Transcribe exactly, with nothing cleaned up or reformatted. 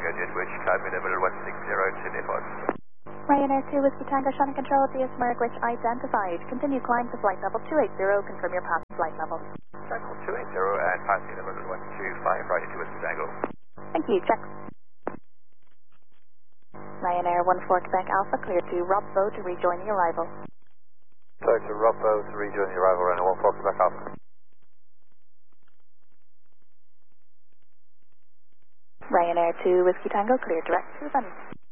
Tango Jetwich, climb level one six zero to depot. Ryanair two Whiskey Tango, Shannon Control, D S Mergwich identified. Continue climb to flight level two eight zero, confirm your pass flight level. Tango two eight zero and passing level one two five, Ryanair two Whiskey Tango. Thank you, check. Ryanair one four Quebec Alpha, clear to Robbo to rejoin the arrival. Clear to Robbo to rejoin the arrival, Ryanair one four Quebec Alpha. Ryanair two Whiskey Tango, clear direct to the